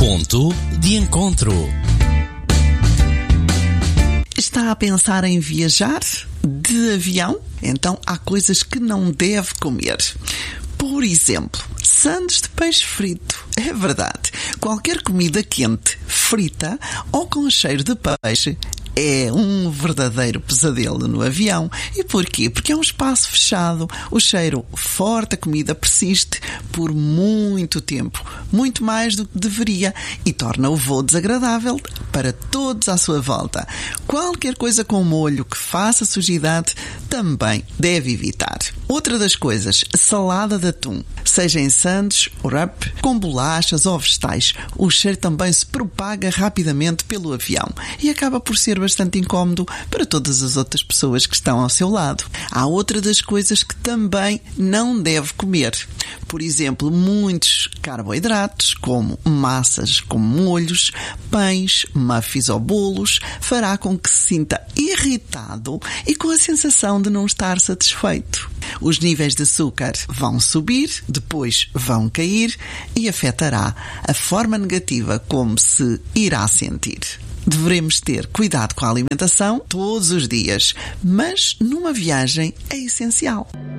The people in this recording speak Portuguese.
Ponto de encontro. Está a pensar em viajar de avião? Então há coisas que não deve comer. Por exemplo, sandes de peixe frito. É verdade. Qualquer comida quente, frita ou com cheiro de peixe é um verdadeiro pesadelo no avião. E porquê? Porque é um espaço fechado. O cheiro forte da comida persiste por muito tempo, muito mais do que deveria, e torna o voo desagradável para todos à sua volta. Qualquer coisa com molho que faça sujidade também deve evitar. Outra das coisas, salada de atum. Seja em sandes, wrap, com bolachas ou vegetais, o cheiro também se propaga rapidamente pelo avião e acaba por ser bastante incómodo para todas as outras pessoas que estão ao seu lado. Há outra das coisas que também não deve comer. Por exemplo, muitos carboidratos, como massas com molhos, pães, muffins ou bolos, fará com que se sinta irritado e com a sensação de não estar satisfeito. Os níveis de açúcar vão subir, depois vão cair e afetará a forma negativa como se irá sentir. Devemos ter cuidado com a alimentação todos os dias, mas numa viagem é essencial.